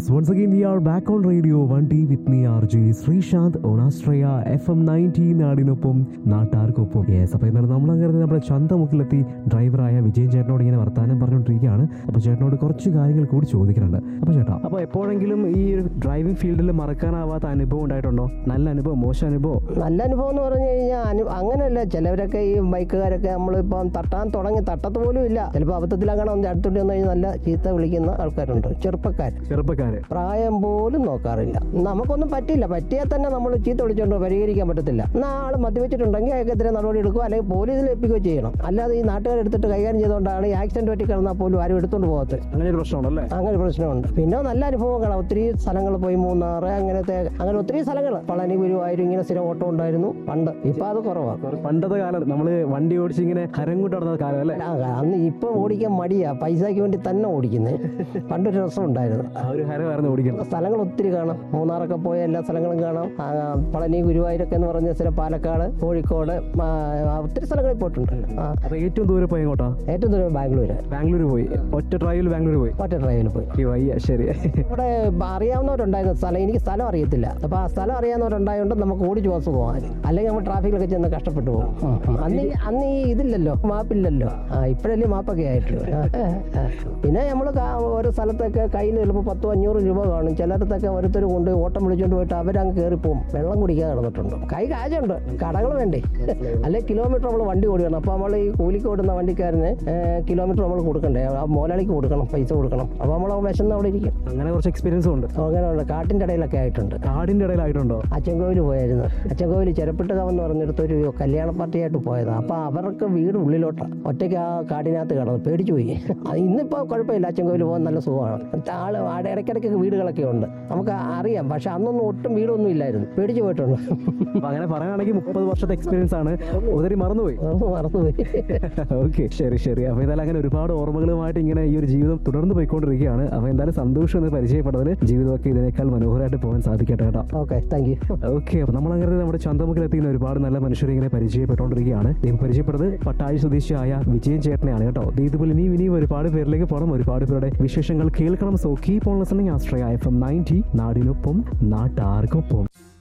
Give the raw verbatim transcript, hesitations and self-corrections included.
Yes, once again we are back on Radio one T with me R J Sreesanth on Astraya F M ninety നാടിനൊപ്പം നാട്ടാർക്കൊപ്പം. Yes, അപ്പോൾ ഇന്നലെ നമ്മളങ്ങനെ നമ്മുടെ ചന്തമുക്കിലെത്തി ഡ്രൈവറായ വിജയൻ ചേട്ടനോട് ഇങ്ങനെ വർത്താനം പറഞ്ഞുകൊണ്ടിരിക്കുകയാണ്. അപ്പോൾ ചേട്ടനോട് കുറച്ച് കാര്യങ്ങൾ കൂടി ചോദിക്കുന്നുണ്ട്. അപ്പോൾ ചേട്ടാ, അപ്പോൾ എപ്പോഴെങ്കിലും ഈ ഒരു ഡ്രൈവിംഗ് ഫീൽഡിൽ മറക്കാനാവാത്ത അനുഭവം ഉണ്ടായിട്ടുണ്ടോ? നല്ല അനുഭവം, മോശം അനുഭവം? നല്ല അനുഭവം എന്ന് പറഞ്ഞു കഴിഞ്ഞാൽ അനു അങ്ങനെയല്ല. ചിലവരൊക്കെ ഈ ബൈക്കുകാരൊക്കെ നമ്മളിപ്പം തട്ടാൻ തുടങ്ങി തട്ടത്ത് പോലും ഇല്ല. ചിലപ്പോൾ അബദ്ധത്തിലങ്ങനെ ഒന്ന് അടുത്തോട്ട് വന്നു കഴിഞ്ഞാൽ നല്ല ചീത്ത വിളിക്കുന്ന ആൾക്കാരുണ്ട്. ചെറുപ്പക്കാർ ചെറുപ്പക്കാര് പ്രായം പോലും നോക്കാറില്ല. നമുക്കൊന്നും പറ്റില്ല, പറ്റിയാൽ തന്നെ നമ്മൾ ചീത്ത വിളിച്ചുകൊണ്ട് പരിഹരിക്കാൻ പറ്റത്തില്ല. എന്നാൽ ആൾ മദ്യപിച്ചിട്ടുണ്ടെങ്കിൽ അയാൾക്കെതിരെ നടപടി എടുക്കുക, അല്ലെങ്കിൽ പോലീസിൽ ഏൽപ്പിക്കുകയോ ചെയ്യണം. അല്ലാതെ ഈ നാട്ടുകാരെടുത്തിട്ട് കൈകാര്യം ചെയ്തുകൊണ്ടാണ് ഈ ആക്സിഡന്റ് പറ്റി കിടന്നാൽ പോലും ആരും എടുത്തുകൊണ്ട് പോകത്ത്. അങ്ങനെ ഒരു പ്രശ്നമുണ്ടല്ലേ? അങ്ങനെ പ്രശ്നമുണ്ട്. പിന്നെ നല്ല അനുഭവങ്ങളാണ്. ഒത്തിരി സ്ഥലങ്ങൾ പോയി, മൂന്നാറ് അങ്ങനത്തെ അങ്ങനെ ഒത്തിരി സ്ഥലങ്ങൾ, പളനി, ഗുരുവായൂർ, ഇങ്ങനെ സ്ഥിരം ഓട്ടം ഉണ്ടായിരുന്നു പണ്ട്. ഇപ്പൊ അത് കുറവാണ്. പണ്ടത്തെ കാലം നമ്മള് വണ്ടി ഓടിച്ച് ഇങ്ങനെ ഹരം കൊണ്ട് നടന്ന കാലം അല്ലേ? അന്ന് ഇപ്പൊ ഓടിക്കാൻ മടിയാ, പൈസക്ക് വേണ്ടി തന്നെ ഓടിക്കുന്നത്. പണ്ടൊരു രസം ഉണ്ടായിരുന്നു. സ്ഥലങ്ങൾ ഒത്തിരി കാണാം. മൂന്നാറൊക്കെ പോയ എല്ലാ സ്ഥലങ്ങളും കാണാം. പളനി, ഗുരുവായൂരൊക്കെ എന്ന് പറഞ്ഞ സ്ഥലം, പാലക്കാട്, കോഴിക്കോട്, ഒത്തിരി സ്ഥലങ്ങളിൽ പോയിട്ടുണ്ട്. ഏറ്റവും ദൂരം പോയി എങ്ങോട്ടാ? ഏറ്റവും ദൂരം ബാംഗ്ലൂര്. ബാംഗ്ലൂർ പോയി. ഒറ്റ ഡ്രൈവിൽ ബാംഗ്ലൂർ പോയി. ഒറ്റ ഡ്രൈവിൽ പോയി. ശരി. ഇവിടെ അറിയാവുന്നവരുണ്ടായിരുന്ന സ്ഥലം, എനിക്ക് സ്ഥലം അറിയത്തില്ല. അപ്പൊ ആ സ്ഥലം അറിയാവുന്നവരുണ്ടായതുകൊണ്ട് നമുക്ക് ഓടിച്ചു ബസ് പോകാൻ. അല്ലെങ്കിൽ നമ്മൾ ട്രാഫിക്കിലൊക്കെ ചെന്ന് കഷ്ടപ്പെട്ടു പോകും. അന്ന് അന്ന് ഈ ഇതില്ലല്ലോ, മാപ്പില്ലല്ലോ. ആ ഇപ്പോഴല്ലേ മാപ്പൊക്കെ ആയിട്ടുള്ളൂ. പിന്നെ നമ്മൾ ഓരോ സ്ഥലത്തൊക്കെ കയ്യിൽ ചിലപ്പോൾ പത്തോ അഞ്ഞൂറ് രൂപ കാണും. ചിലയിടത്തൊക്കെ ഓരോരുത്തർ കൊണ്ട് ഓട്ടം വിളിച്ചുകൊണ്ട് പോയിട്ട് അവരങ്ങ് കയറിപ്പോവും. വെള്ളം കുടിക്കാൻ നടന്നിട്ടുണ്ട്. കൈ കാശുണ്ട്, കടകൾ വേണ്ടേ? അല്ലെ കിലോമീറ്റർ നമ്മൾ വണ്ടി ഓടിക്കണം. അപ്പോൾ നമ്മൾ ഈ കൂലിക്ക് ഓടുന്ന വണ്ടിക്കാരന് കിലോമീറ്റർ നമ്മൾ കൊടുക്കണ്ടേ? ആ മോലാളിക്ക് കൊടുക്കണം, പൈസ കൊടുക്കണം. അപ്പോൾ നമ്മൾ വിശന്ന് അവിടെ ഇരിക്കും. അങ്ങനെ കുറച്ച് എക്സ്പീരിയൻസ് ഉണ്ട്. അങ്ങനെയുള്ള കാട്ടിൻ്റെ ഇടയിലൊക്കെ ആയിട്ടുണ്ട്. കാടിൻ്റെ ഇടയിലായിട്ടുണ്ടോ? അച്ചൻകോവിൽ പോയായിരുന്നു. അച്ചൻകോവിൽ ചെരപ്പിട്ടുകാവ് എന്ന് പറഞ്ഞിടത്തൊരു കല്യാണ പാർട്ടിയായിട്ട് പോയതാണ്. അപ്പോൾ അവർക്ക് വീട് ഉള്ളിലോട്ടാണ്. ഒറ്റയ്ക്ക് ആ കാടിനകത്ത് കിടന്നു, പേടിച്ചു പോയി. ഇന്നിപ്പോൾ കുഴപ്പമില്ല, അച്ചൻകോവിൽ പോകാൻ നല്ല സുഖമാണ്. ആൾ ഇടയ്ക്കിടയ്ക്ക് വീടുകളൊക്കെ ഉണ്ട്, നമുക്ക് അറിയാം. പക്ഷെ അന്നൊന്നും ഒട്ടും വീടൊന്നും ഇല്ലായിരുന്നു, പേടിച്ചു പോയിട്ടുണ്ട്. അങ്ങനെ പറയുകയാണെങ്കിൽ മുപ്പത് വർഷത്തെ എക്സ്പീരിയൻസ് ആണ്. ഒത്തിരി മറന്നുപോയി മറന്നുപോയി ഓക്കെ, ശരി ശരി. അപ്പോൾ എന്തായാലും അങ്ങനെ ഒരുപാട് ഓർമ്മകളുമായിട്ട് ഇങ്ങനെ ഈ ഒരു ജീവിതം തുടർന്ന് പോയിക്കൊണ്ടിരിക്കുകയാണ്. അപ്പോൾ എന്തായാലും സന്തോഷം എന്ന് പരിചയപ്പെട്ടതിൽ ജീവിതമൊക്കെ ഇതിനേക്കാൾ മനോഹരമായിട്ട് പോകാൻ സാധിക്കട്ടെ കേട്ടോ. Okay, thank you. ഓക്കെ, അപ്പോൾ നമ്മളങ്ങനെ നമ്മുടെ ചന്തമുക്കിലെത്തിക്കുന്ന ഒരുപാട് നല്ല മനുഷ്യരെ ഇങ്ങനെ പരിചയപ്പെട്ടുകൊണ്ടിരിക്കുകയാണ്. ദൈവം പരിചയപ്പെട്ടത് പട്ടാഴി സ്വദേശിയായ വിജയൻ ചേട്ടനെയാണ് കേട്ടോ. ഇതുപോലെ ഇനിയും ഇനിയും ഒരുപാട് പേരിലേക്ക് പോകണം, ഒരുപാട് പേരുടെ വിശേഷങ്ങൾ കേൾക്കണം. So keep on listening ആസ്ട്രയ F M ninety നാടിനൊപ്പം നാട്ടാർക്കൊപ്പം.